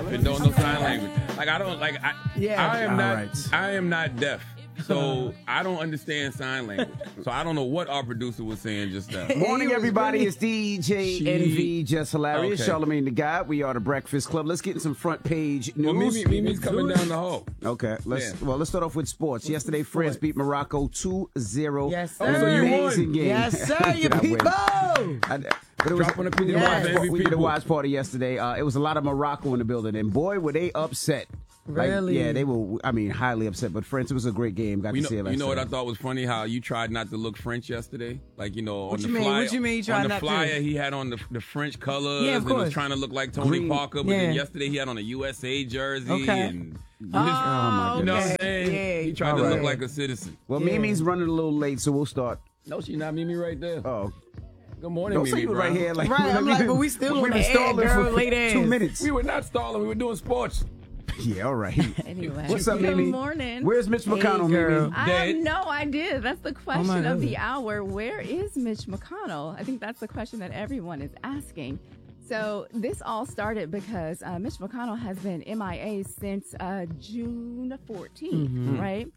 deaf and don't know sign language. Like I don't like. I am not deaf. So I don't understand sign language. So I don't know what our producer was saying just now. Morning, everybody. It's DJ NV, Just Hilarious. Okay. Charlamagne the God. We are the Breakfast Club. Let's get in some front page news. Well, Mimi's coming down the hall. Okay. Let's start off with sports. Yesterday, France beat Morocco 2-0. Yes, sir. Oh, so you Amazing won. game. Yes, sir, you people. But it was Drop an opinion on MVP we did a people. watch party yesterday. It was a lot of Morocco in the building, and boy, were they upset. Really? Yeah, they were. I mean, highly upset. But France, it was a great game. Got to see it. You know what I thought was funny? How you tried not to look French yesterday. Like on the flyer. What you mean? You tried on the not flyer, to? he had on the French colors. Yeah, of and course. was trying to look like Tony Green. Parker. But Yeah. then yesterday he had on a USA jersey. Okay. And Oh, you know what I'm okay. saying? Yeah. He tried to All look right. like a citizen. Well, Yeah. Mimi's running a little late, so we'll start. No, she's not Mimi right there. Oh, Good morning, don't Mimi. say you were Brown. right here. Like, Right, I'm like, but we still on we've the been air, stalling girl, for late ass. 2 minutes. We were not stalling. We were doing sports. Yeah, all right. Anyway. What's up, Good Mimi? morning. Where's Mitch McConnell, girl. Mimi? I Dead. have no idea. That's the question my of the goodness. hour. Where is Mitch McConnell? I think that's the question that everyone is asking. So this all started because Mitch McConnell has been MIA since June 14th, right?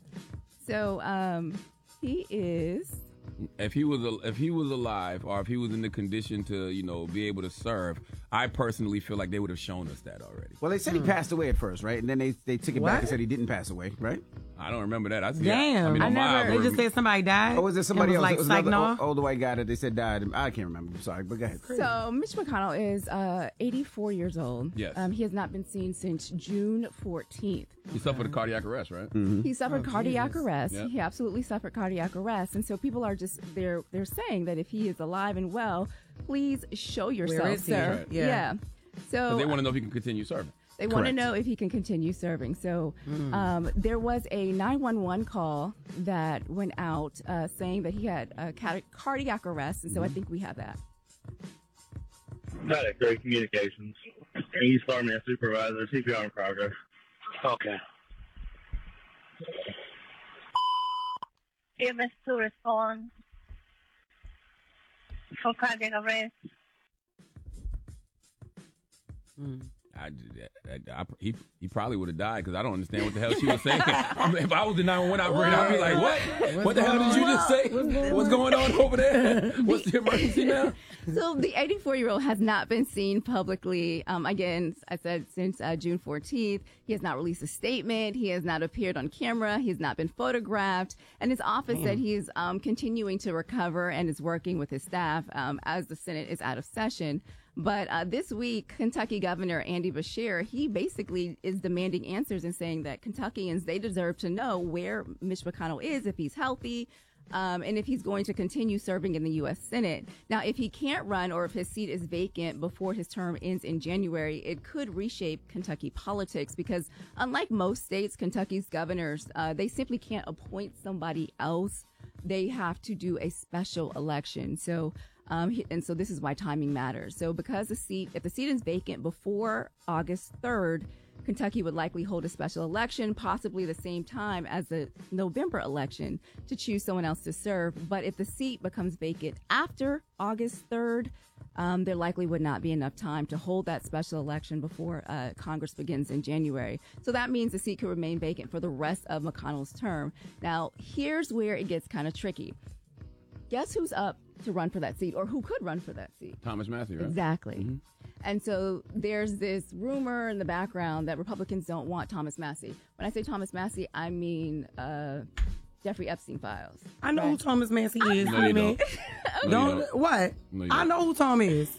So he is. If he was alive, or if he was in the condition to be able to serve, I personally feel like they would have shown us that already. Well, they said he passed away at first, right? And then they took it back What? and said he didn't pass away, right? I don't remember that. Damn. on my They just said somebody died. Or was it somebody It else? was like it was another Saginaw? older white guy that they said died. I can't remember. I'm sorry, but go ahead. So Mitch McConnell is 84 years old. Yes. He has not been seen since June 14th. He suffered a cardiac arrest, right? He suffered cardiac arrest. Yep. He absolutely suffered cardiac arrest. And so people are just they're saying that if he is alive and well, please show yourself, is he? sir. Right. Yeah. So They want to know if he can continue serving. they want to Correct. know if he can continue serving. So there was a 911 call that went out saying that he had a cardiac arrest. And so I think we have that. Not at Great Communications. East Army Supervisor, CPR in progress. Okay. EMS to respond for cardiac arrest. He probably would have died because I don't understand what the hell she was saying. If I was the 911 operator, I'd be like, what? What the hell did you just say? What's going on over there? What's the emergency now? So the 84-year-old has not been seen publicly. Again, I said since June 14th. He has not released a statement. He has not appeared on camera. He has not been photographed. And his office said he is continuing to recover and is working with his staff as the Senate is out of session. But this week, Kentucky Governor Andy Beshear, he basically is demanding answers and saying that Kentuckians, they deserve to know where Mitch McConnell is, if he's healthy, and if he's going to continue serving in the U.S. Senate. Now, if he can't run or if his seat is vacant before his term ends in January, it could reshape Kentucky politics because unlike most states, Kentucky's governors, they simply can't appoint somebody else. They have to do a special election. So and so this is why timing matters. So because if the seat is vacant before August 3rd, Kentucky would likely hold a special election, possibly the same time as the November election, to choose someone else to serve. But if the seat becomes vacant after August 3rd, there likely would not be enough time to hold that special election before Congress begins in January. So that means the seat could remain vacant for the rest of McConnell's term. Now, here's where it gets kind of tricky. Guess who's up to run for that seat, or who could run for that seat? Thomas Massey, right? Exactly. And so there's this rumor in the background that Republicans don't want Thomas Massey. When I say Thomas Massey, I mean Jeffrey Epstein files. I know who Thomas Massey is. No, you don't. Don't what? No, you I don't. know who Tom is.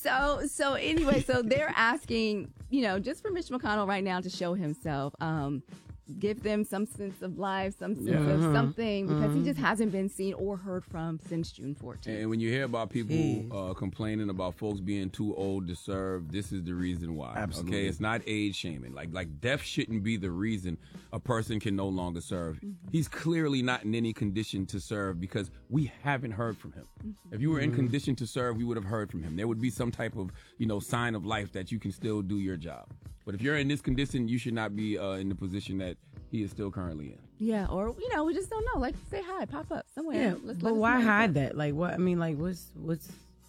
So anyway, so they're asking, just for Mitch McConnell right now to show himself, give them some sense of life, some sense of something, because he just hasn't been seen or heard from since June 14th. And when you hear about people complaining about folks being too old to serve, this is the reason why. Absolutely. Okay, it's not age shaming. Like death shouldn't be the reason a person can no longer serve. He's clearly not in any condition to serve because we haven't heard from him. If you were in condition to serve, we would have heard from him. There would be some type of sign of life that you can still do your job. But if you're in this condition, you should not be in the position that he is still currently in. Yeah, or we just don't know. Like, say hi, pop up somewhere. Yeah, Let's but let us why know. hide that? Like, what? I mean, like, what's?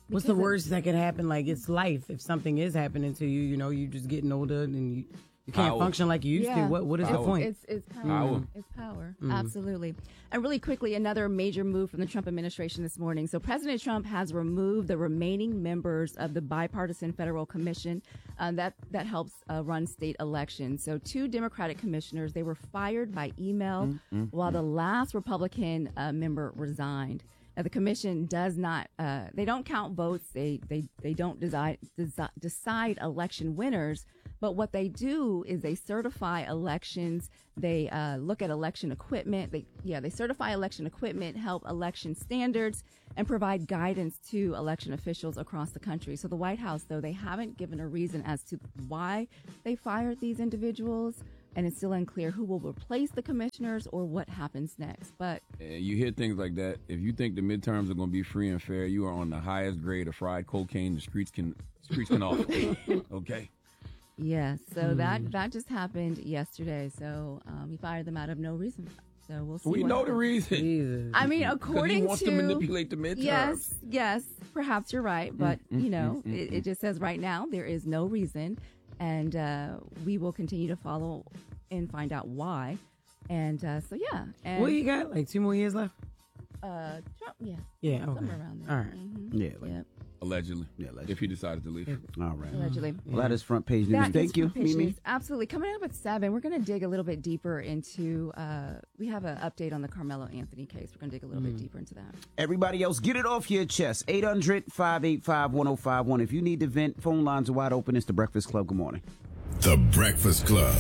What's the worst that could happen? Like, it's life. If something is happening to you, you just getting older and you can't function like you used to. What is the point? It's power. It's power. Absolutely. And really quickly, another major move from the Trump administration this morning. So President Trump has removed the remaining members of the bipartisan federal commission that helps run state elections. So 2 Democratic commissioners, they were fired by email while the last Republican member resigned. Now, the commission does not, they don't count votes. They don't decide election winners. But what they do is they certify elections. They look at election equipment. They certify election equipment, help election standards, and provide guidance to election officials across the country. So the White House, though, they haven't given a reason as to why they fired these individuals. And it's still unclear who will replace the commissioners or what happens next. But you hear things like that. If you think the midterms are going to be free and fair, you are on the highest grade of fried cocaine the streets can offer. Okay. Yeah, so that just happened yesterday. So he fired them out of no reason. So we'll see. We know the reason. Jesus. I mean, according he wants to manipulate the midterms. Yes, perhaps you're right. But, it just says right now there is no reason. And we will continue to follow and find out why. And so, yeah. And, what you got? Like 2 more years left? Trump, yeah. Yeah, okay. Somewhere around there. All right. Yeah. Allegedly. Yeah, allegedly. If he decided to leave. All right. Allegedly. Well, that is front page news. Thank you, Mimi. Absolutely. Coming up at 7, we're going to dig a little bit deeper into, we have an update on the Carmelo Anthony case. We're going to dig a little bit deeper into that. Everybody else, get it off your chest. 800-585-1051. If you need to vent, phone lines are wide open. It's The Breakfast Club. Good morning. The Breakfast Club.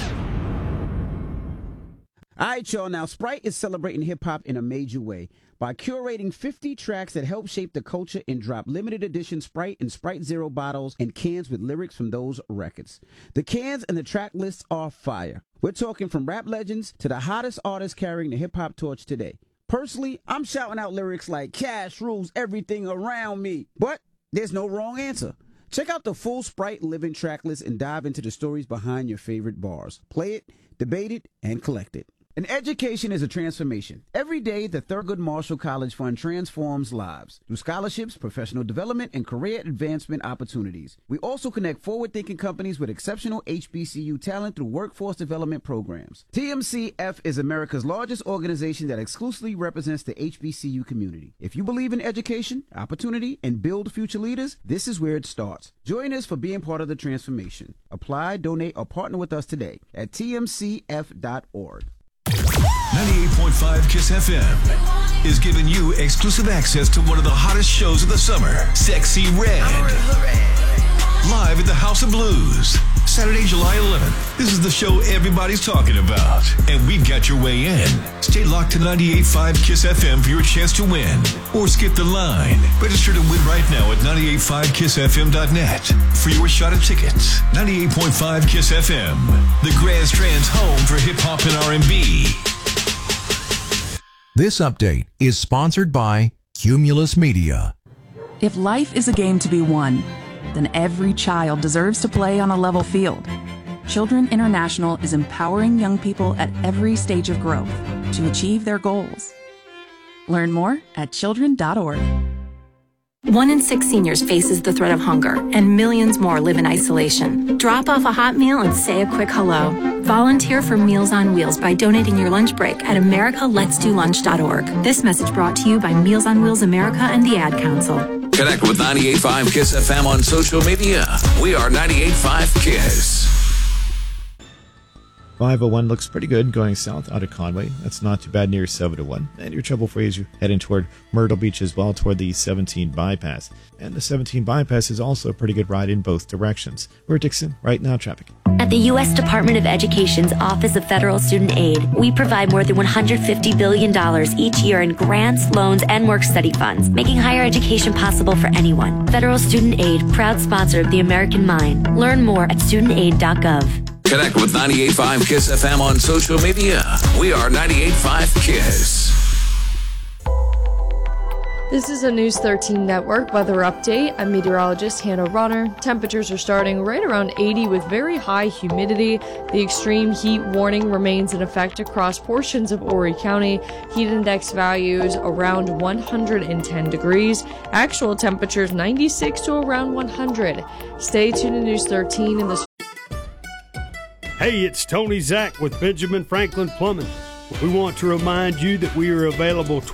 All right, y'all. Now, Sprite is celebrating hip-hop in a major way by curating 50 tracks that help shape the culture and drop limited edition Sprite and Sprite Zero bottles and cans with lyrics from those records. The cans and the track lists are fire. We're talking from rap legends to the hottest artists carrying the hip-hop torch today. Personally, I'm shouting out lyrics like Cash rules everything around me. But there's no wrong answer. Check out the full Sprite Living track list and dive into the stories behind your favorite bars. Play it, debate it, and collect it. An education is a transformation. Every day, the Thurgood Marshall College Fund transforms lives through scholarships, professional development, and career advancement opportunities. We also connect forward-thinking companies with exceptional HBCU talent through workforce development programs. TMCF is America's largest organization that exclusively represents the HBCU community. If you believe in education, opportunity, and build future leaders, this is where it starts. Join us for being part of the transformation. Apply, donate, or partner with us today at tmcf.org. 98.5 KISS FM is giving you exclusive access to one of the hottest shows of the summer, Sexy Red. Live at the House of Blues, Saturday, July 11th. This is the show everybody's talking about, and we've got your way in. Stay locked to 98.5 KISS FM for your chance to win, or skip the line. Register to win right now at 985kissfm.net for your shot at tickets. 98.5 KISS FM, the Grand Strand's home for hip-hop and R&B. This update is sponsored by Cumulus Media. If life is a game to be won, then every child deserves to play on a level field. Children International is empowering young people at every stage of growth to achieve their goals. Learn more at children.org. 1 in 6 seniors faces the threat of hunger, and millions more live in isolation. Drop off a hot meal and say a quick hello. Volunteer for Meals on Wheels by donating your lunch break at americaletsdolunch.org. This message brought to you by Meals on Wheels America and the Ad Council. Connect with 98.5 KISS FM on social media. We are 98.5 KISS. 501 looks pretty good going south out of Conway. That's not too bad near 701. And your trouble-free as you're heading toward Myrtle Beach as well toward the 17 bypass. And the 17 bypass is also a pretty good ride in both directions. We're Dixon, right now traffic. At the U.S. Department of Education's Office of Federal Student Aid, we provide more than $150 billion each year in grants, loans, and work-study funds, making higher education possible for anyone. Federal Student Aid, proud sponsor of the American Mind. Learn more at studentaid.gov. Connect with 98.5 KISS FM on social media. We are 98.5 KISS. This is a News 13 Network weather update. I'm meteorologist Hannah Runner. Temperatures are starting right around 80 with very high humidity. The extreme heat warning remains in effect across portions of Horry County. Heat index values around 110 degrees. Actual temperatures 96 to around 100. Stay tuned to News 13 in the... Hey, it's Tony Zach with Benjamin Franklin Plumbing. We want to remind you that we are available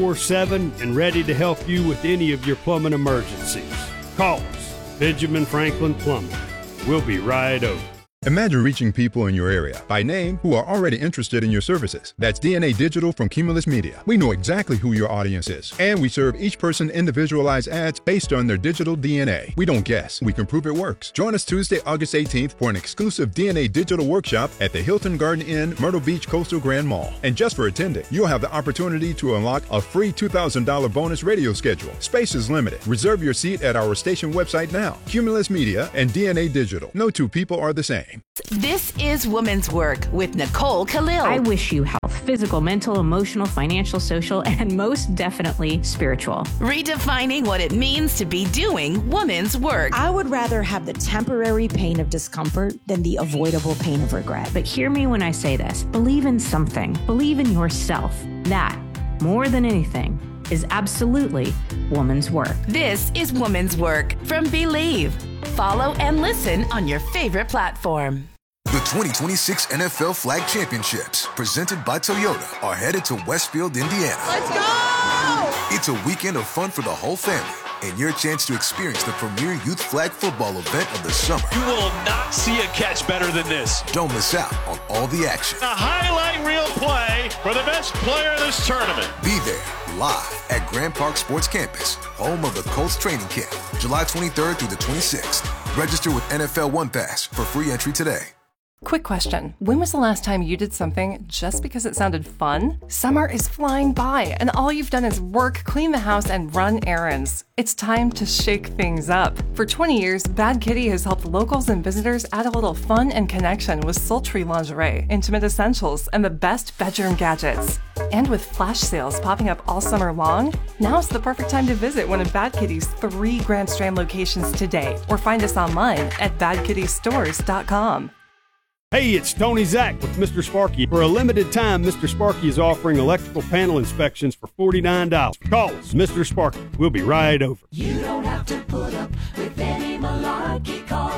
24/7 and ready to help you with any of your plumbing emergencies. Call us, Benjamin Franklin Plumbing. We'll be right over. Imagine reaching people in your area by name who are already interested in your services. That's DNA Digital from Cumulus Media. We know exactly who your audience is, and we serve each person individualized ads based on their digital DNA. We don't guess. We can prove it works. Join us Tuesday, August 18th for an exclusive DNA Digital workshop at the Hilton Garden Inn, Myrtle Beach Coastal Grand Mall. And just for attending, you'll have the opportunity to unlock a free $2,000 bonus radio schedule. Space is limited. Reserve your seat at our station website now. Cumulus Media and DNA Digital. No two people are the same. This is Women's Work with Nicole Khalil. I wish you health, physical, mental, emotional, financial, social, and most definitely spiritual. Redefining what it means to be doing women's work. I would rather have the temporary pain of discomfort than the avoidable pain of regret. But hear me when I say this. Believe in something. Believe in yourself. That, more than anything, is absolutely woman's work. This is Woman's Work from Believe. Follow and listen on your favorite platform. The 2026 NFL Flag Championships, presented by Toyota, are headed to Westfield, Indiana. Let's go! It's a weekend of fun for the whole family and your chance to experience the premier youth flag football event of the summer. You will not see a catch better than this. Don't miss out on all the action. A highlight reel play for the best player in this tournament. Be there live at Grand Park Sports Campus, home of the Colts training camp, July 23rd through the 26th. Register with NFL One Pass for free entry today. Quick question. When was the last time you did something just because it sounded fun? Summer is flying by, and all you've done is work, clean the house, and run errands. It's time to shake things up. For 20 years, Bad Kitty has helped locals and visitors add a little fun and connection with sultry lingerie, intimate essentials, and the best bedroom gadgets. And with flash sales popping up all summer long, now's the perfect time to visit one of Bad Kitty's 3 Grand Strand locations today, or find us online at badkittystores.com. Hey, it's Tony Zach with Mr. Sparky. For a limited time, Mr. Sparky is offering electrical panel inspections for $49. Call us, Mr. Sparky. We'll be right over. You don't have to put up with any malarkey. Call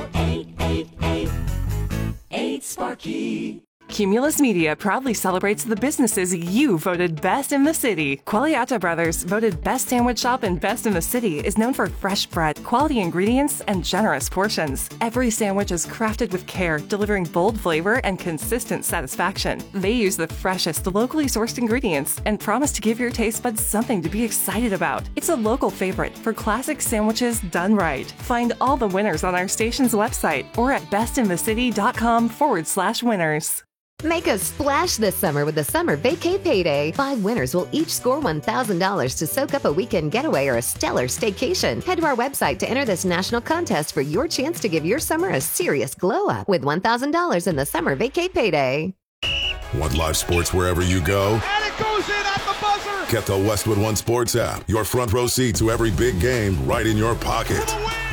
888-8-SPARKY. Cumulus Media proudly celebrates the businesses you voted best in the city. Qualiata Brothers, voted best sandwich shop and best in the city, is known for fresh bread, quality ingredients, and generous portions. Every sandwich is crafted with care, delivering bold flavor and consistent satisfaction. They use the freshest, locally sourced ingredients and promise to give your taste buds something to be excited about. It's a local favorite for classic sandwiches done right. Find all the winners on our station's website or at bestinthecity.com/winners. Make a splash this summer with the Summer Vacay Payday. 5 winners will each score $1,000 to soak up a weekend getaway or a stellar staycation. Head to our website to enter this national contest for your chance to give your summer a serious glow-up with $1,000 in the Summer Vacay Payday. Want live sports wherever you go? And it goes in at the buzzer! Get the Westwood One Sports app. Your front row seat to every big game right in your pocket.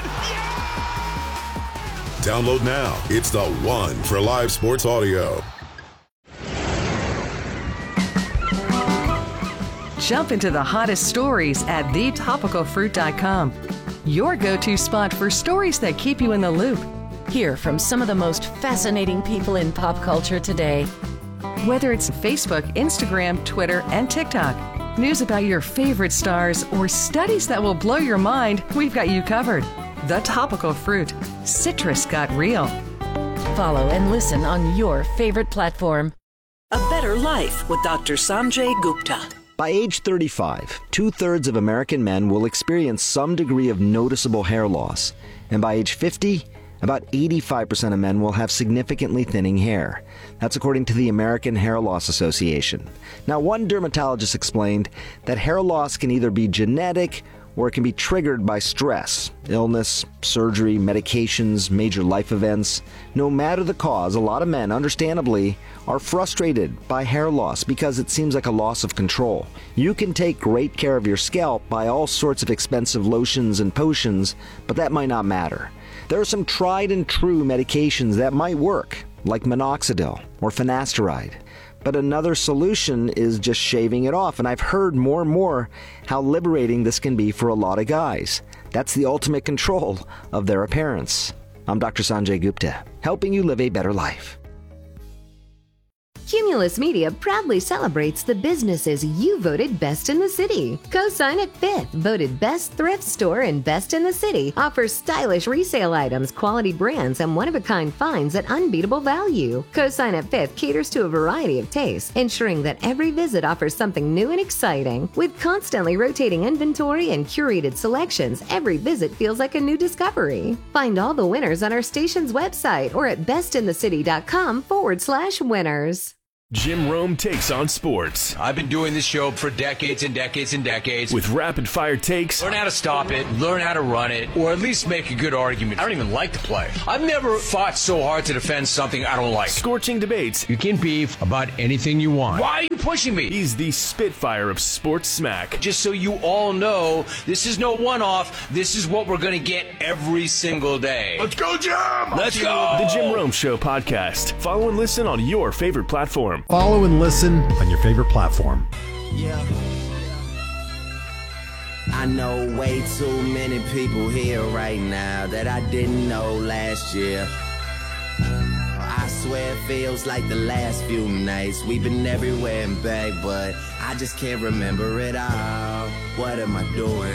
Download now. It's the one for live sports audio. Jump into the hottest stories at thetopicalfruit.com. Your go-to spot for stories that keep you in the loop. Hear from some of the most fascinating people in pop culture today. Whether it's Facebook, Instagram, Twitter, and TikTok, news about your favorite stars, or studies that will blow your mind, we've got you covered. The Topical Fruit. Citrus got real. Follow and listen on your favorite platform. A Better Life with Dr. Sanjay Gupta. By age 35, 2/3 of American men will experience some degree of noticeable hair loss. And by age 50, about 85% of men will have significantly thinning hair. That's according to the American Hair Loss Association. Now, one dermatologist explained that hair loss can either be genetic or it can be triggered by stress, illness, surgery, medications, major life events. No matter the cause, a lot of men, understandably, are frustrated by hair loss because it seems like a loss of control. You can take great care of your scalp by all sorts of expensive lotions and potions, but that might not matter. There are some tried and true medications that might work, like minoxidil or finasteride. But another solution is just shaving it off, and I've heard more and more how liberating this can be for a lot of guys. That's the ultimate control of their appearance. I'm Dr. Sanjay Gupta, helping you live a better life. Cumulus Media proudly celebrates the businesses you voted best in the city. Cosign at Fifth, voted best thrift store and best in the city, offers stylish resale items, quality brands, and one-of-a-kind finds at unbeatable value. Cosign at Fifth caters to a variety of tastes, ensuring that every visit offers something new and exciting. With constantly rotating inventory and curated selections, every visit feels like a new discovery. Find all the winners on our station's website or at bestinthecity.com/winners. Jim Rome takes on sports. I've been doing this show for decades and decades and decades. With rapid-fire takes. Learn how to stop it, learn how to run it, or at least make a good argument. I don't even like to play. I've never fought so hard to defend something I don't like. Scorching debates. You can beef about anything you want. Why are you pushing me? He's the Spitfire of sports smack. Just so you all know, this is no one-off. This is what we're going to get every single day. Let's go, Jim! Let's go! The Jim Rome Show podcast. Follow and listen on your favorite platform. Follow and listen on your favorite platform. Yeah. I know way too many people here right now that I didn't know last year. I swear it feels like the last few nights. We've been everywhere and back, but I just can't remember it all. What am I doing?